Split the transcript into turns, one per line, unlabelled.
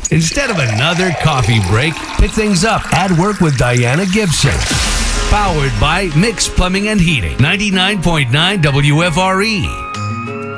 Instead of another coffee break, pick things up at work with Diana Gibson. Powered by Mix Plumbing and Heating, 99.9 WFRE.